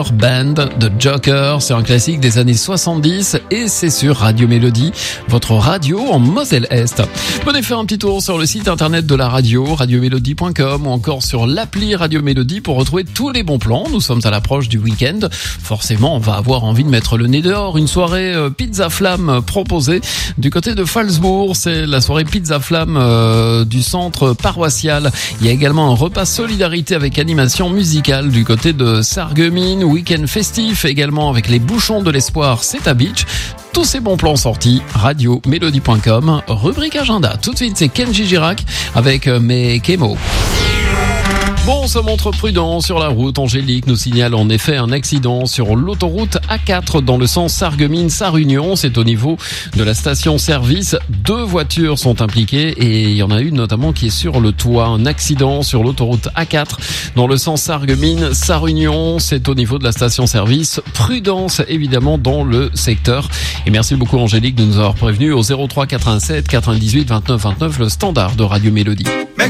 Band de Joker, c'est un classique des années 70 et c'est sur Radio Mélodie, votre radio en Moselle-Est. Venez faire un petit tour sur le site internet de la radio, radiomélodie.com, ou encore sur l'appli Radio Mélodie pour retrouver tous les bons plans. Nous sommes à l'approche du week-end. Forcément, on va avoir envie de mettre le nez dehors. Une soirée pizza flamme proposée du côté de Phalsbourg. C'est la soirée pizza flamme du centre paroissial. Il y a également un repas solidarité avec animation musicale du côté de Sarreguemines. Week-end festif également avec les bouchons de l'espoir, c'est à Beach. Tous ces bons plans sortis, radiomélodie.com, rubrique agenda. Tout de suite, c'est Kenji Girac avec mes Kémo. Bon, on se montre prudent sur la route. Angélique nous signale en effet un accident sur l'autoroute A4 dans le sens Sarreguemines-Sarre-Union. C'est au niveau de la station-service. 2 voitures sont impliquées et il y en a une notamment qui est sur le toit. Un accident sur l'autoroute A4 dans le sens Sarreguemines-Sarre-Union. C'est au niveau de la station-service. Prudence évidemment dans le secteur. Et merci beaucoup Angélique de nous avoir prévenu au 03 87 98 29 29, le standard de Radio Mélodie.